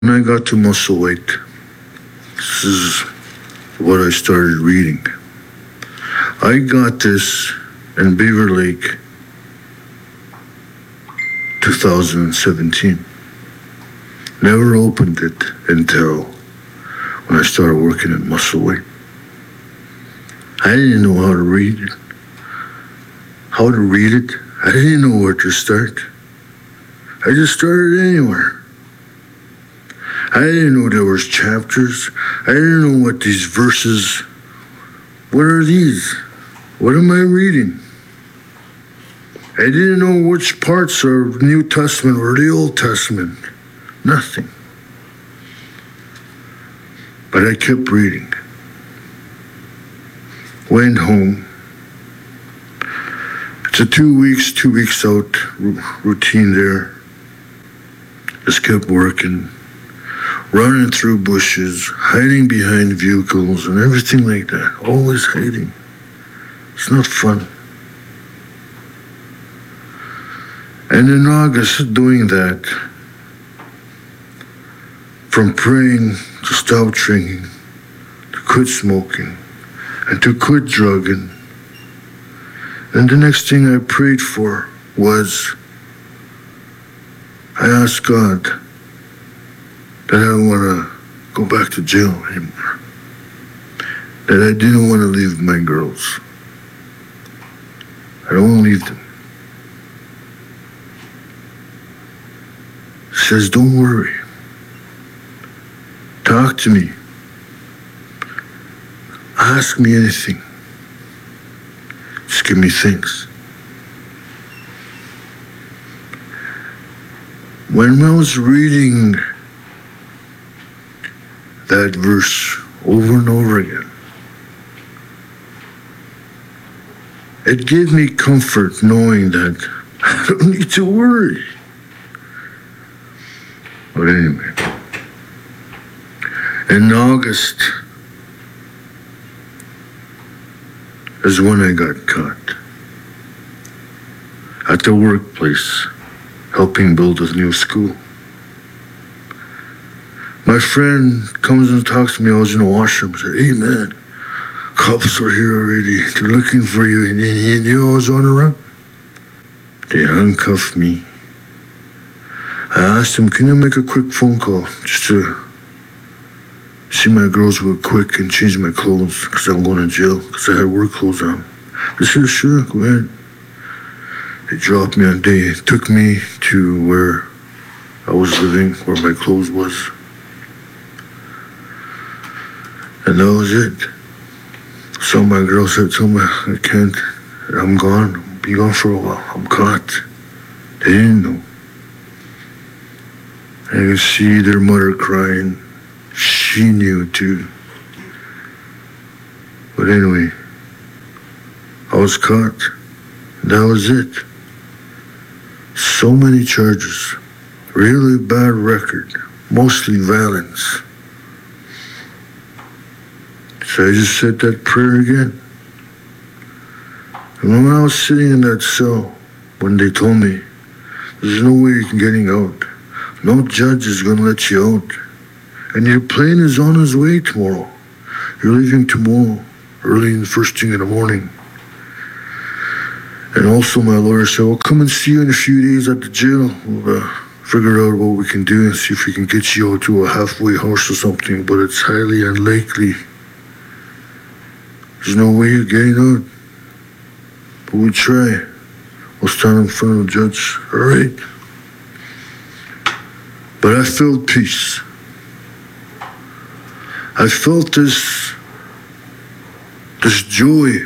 When I got to Musselwhite, this is what I started reading. I got this in Beaver Lake, 2017. Never opened it until when I started working at Musselwhite. I didn't know how to read it. I didn't know where to start. I just started anywhere. I didn't know there was chapters. I didn't know what these verses, what are these? What am I reading? I didn't know which parts are New Testament or the Old Testament. Nothing. But I kept reading. Went home. It's a 2 weeks out routine there. Just kept working. Running through bushes, hiding behind vehicles and everything like that. Always hiding. It's not fun. And in August, doing that, from praying to stop drinking, to quit smoking, and to quit drugging. And the next thing I prayed for was, I asked God that I don't want to go back to jail anymore. That I didn't want to leave my girls. I don't want to leave them. He says, don't worry. Talk to me. Ask me anything. Just give me things. When I was reading that verse over and over again, it gave me comfort knowing that I don't need to worry. But anyway, in August is when I got caught at the workplace, helping build a new school. My friend comes and talks to me. I was in the washroom. Said, "Hey man, cops are here already. They're looking for you." And he knew I was on the run. They handcuffed me. I asked him, "Can you make a quick phone call just to see my girls real quick and change my clothes because I'm going to jail because I had work clothes on?" They said, "Sure, go ahead." They dropped me on. They took me to where I was living, where my clothes was. And that was it. So my girl said, "Tell me, I can't. I'm gone. I'll be gone for a while. I'm caught." They didn't know. I could see their mother crying. She knew too. But anyway, I was caught. That was it. So many charges. Really bad record. Mostly violence. So I just said that prayer again. And when I was sitting in that cell, when they told me, "There's no way you're getting out. No judge is going to let you out. And your plane is on its way tomorrow. You're leaving tomorrow, early in the first thing in the morning." And also my lawyer said, "Well, come and see you in a few days at the jail. We'll figure out what we can do and see if we can get you out to a halfway house or something, but it's highly unlikely. There's no way you're getting out. But we'll try. We'll stand in front of the judge." All right. But I felt peace. I felt this joy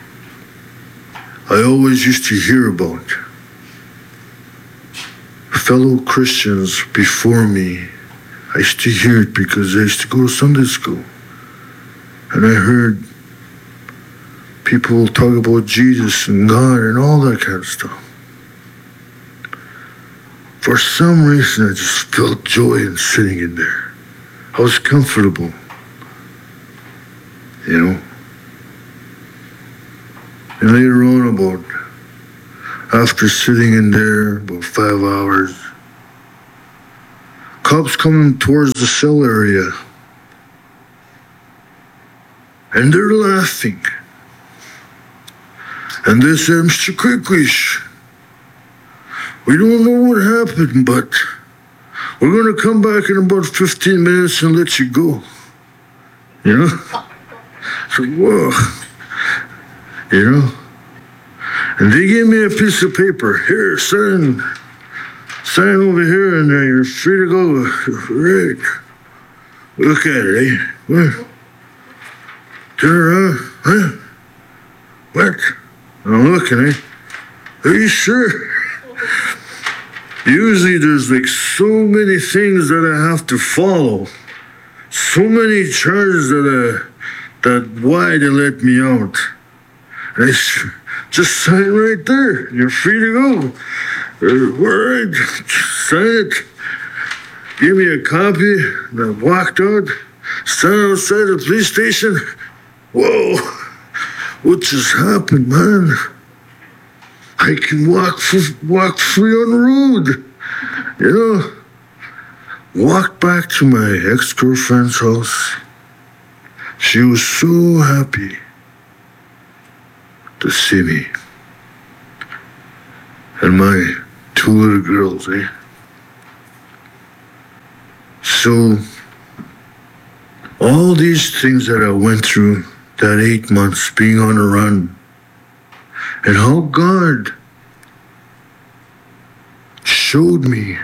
I always used to hear about. Fellow Christians before me, I used to hear it because I used to go to Sunday school. And I heard people talk about Jesus and God and all that kind of stuff. For some reason, I just felt joy in sitting in there. I was comfortable, you know. And later on, after sitting in there about 5 hours, Cops coming towards the cell area. And they're laughing. And they said, Mr. Quickish, we don't know what happened, but we're going to come back in about 15 minutes and let you go. You know? So, whoa. You know? And they gave me a piece of paper. Here, sign over here, and you're free to go. Right. Look at it, eh? What? Turn around. Huh? What? I'm looking, eh? Are you sure? Usually there's like so many things that I have to follow. So many charges that why they let me out. And I just sign right there. You're free to go. All right, sign it. Give me a copy. And I walked out. Stand outside the police station. Whoa, what just happened, man? I can walk free on the road. You know? Walked back to my ex-girlfriend's house. She was so happy to see me. And my 2 little girls, eh? So, all these things that I went through, that 8 months being on the run, and how God showed me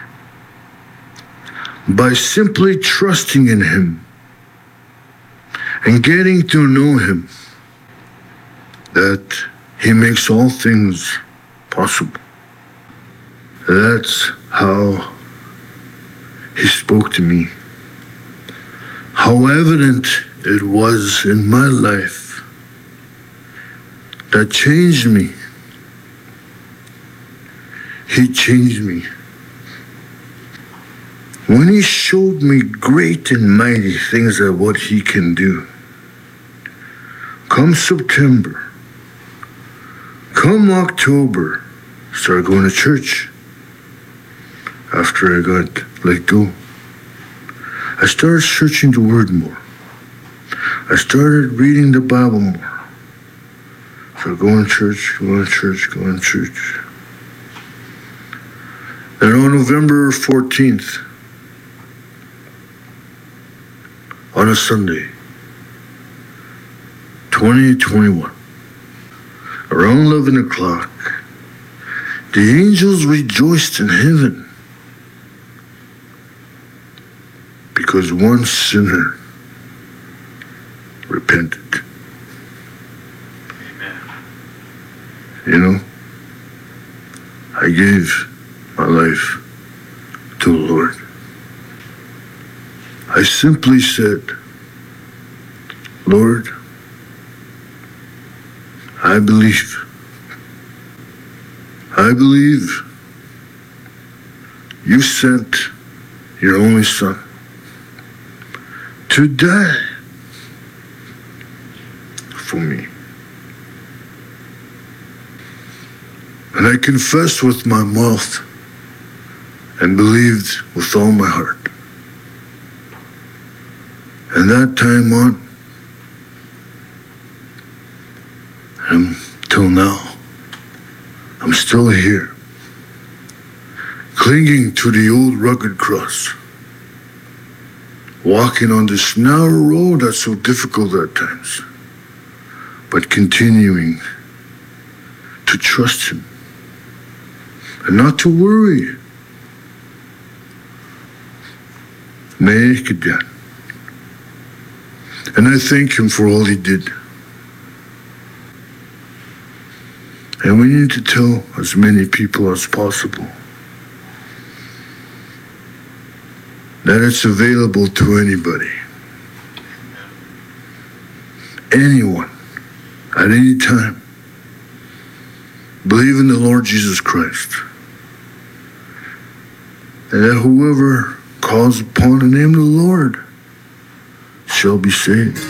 by simply trusting in Him and getting to know Him that He makes all things possible. That's how He spoke to me. How evident it was in my life that changed me. He changed me. When He showed me great and mighty things of what He can do. Come September, come October, started going to church. After I got let go, I started searching the Word more. I started reading the Bible more. So going to church. And on November 14th, on a Sunday, 2021, around 11 o'clock, the angels rejoiced in heaven because one sinner repented. You know, I gave my life to the Lord. I simply said, Lord, I believe you sent your only Son to die for me. And I confessed with my mouth and believed with all my heart. And that time on, until now, I'm still here, clinging to the old rugged cross, walking on this narrow road that's so difficult at times, but continuing to trust Him and not to worry. Make it done. And I thank Him for all He did. And we need to tell as many people as possible that it's available to anybody. Anyone, at any time. Believe in the Lord Jesus Christ. And that whoever calls upon the name of the Lord shall be saved.